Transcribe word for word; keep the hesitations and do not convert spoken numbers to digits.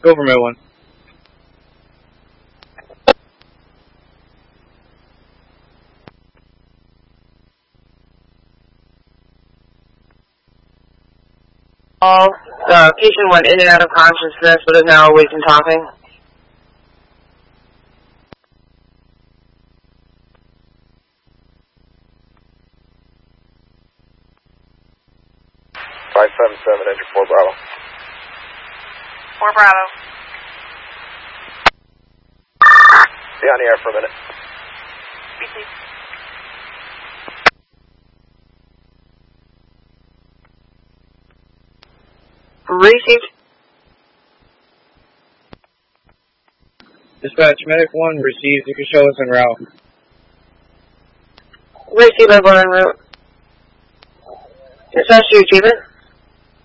Government one. All, uh, patient went in and out of consciousness, but is now awake and talking. five seven seven, enter four Bravo. four Bravo. Be on the air for a minute. Received. Received. Dispatch, medic one received. You can show us en route. Received, level en route. Dispatch to your treatment.